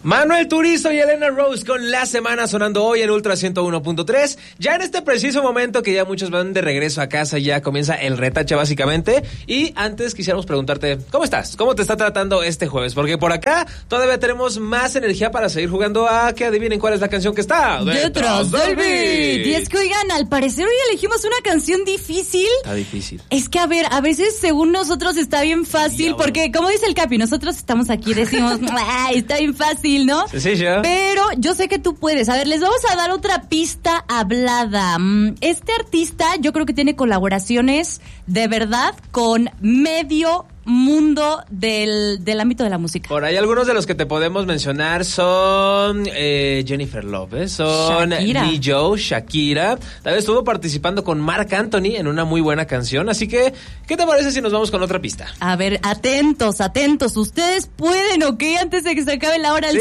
Manuel Turizo y Elena Rose con La Semana sonando hoy en Ultra 101.3. Ya en este preciso momento que ya muchos van de regreso a casa, ya comienza el retache básicamente. Y antes quisiéramos preguntarte, ¿cómo estás? ¿Cómo te está tratando este jueves? Porque por acá todavía tenemos más energía para seguir jugando a que adivinen cuál es la canción que está detrás del beat. Y es que, oigan, al parecer hoy elegimos una canción difícil. Está difícil. Es que, a veces según nosotros está bien fácil, porque como dice el Capi, nosotros estamos aquí, decimos, ay, está bien fácil, ¿no? Sí, yo. Pero yo sé que tú puedes. A ver, les vamos a dar otra pista hablada. Este artista yo creo que tiene colaboraciones de verdad con medio mundo del ámbito de la música. Por ahí algunos de los que te podemos mencionar son Jennifer Lopez, son Lee Joe, Shakira. Tal vez estuvo participando con Marc Anthony en una muy buena canción. Así que, ¿qué te parece si nos vamos con otra pista? A ver, atentos. Ustedes pueden, ¿ok? Antes de que se acabe la hora, el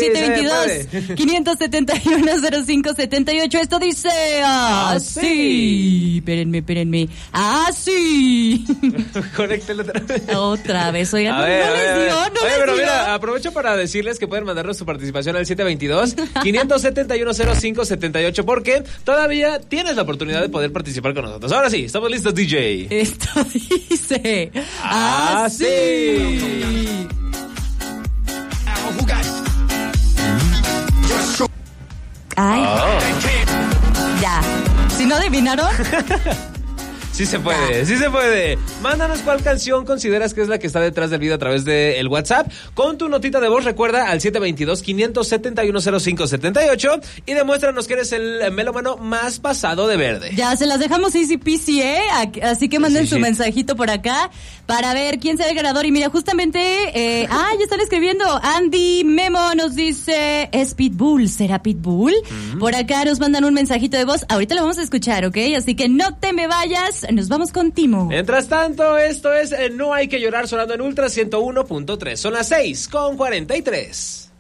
722-571-0578. Esto dice así. Espérenme. Así. Conéctelo otra vez, oigan, no les dio. Pero mira, aprovecho para decirles que pueden mandarnos su participación al 722-571-0578 porque todavía tienes la oportunidad de poder participar con nosotros. Ahora sí, estamos listos, DJ. Esto dice así. Ay. Ya. Si no adivinaron. Sí se puede. Mándanos cuál canción consideras que es la que está detrás del video a través del WhatsApp. Con tu notita de voz, recuerda al 722-571-0578 y demuéstranos que eres el melómano más pasado de verde. Ya, se las dejamos easy peasy, así que manden su mensajito por acá para ver quién será el ganador. Y mira, justamente, ya están escribiendo. Andy Memo nos dice, ¿es Pitbull? ¿Será Pitbull? Por acá nos mandan un mensajito de voz. Ahorita lo vamos a escuchar, ¿ok? Así que no te me vayas. Nos vamos con Timo. Mientras tanto, esto es No Hay Que Llorar sonando en Ultra 101.3. Son las 6:43.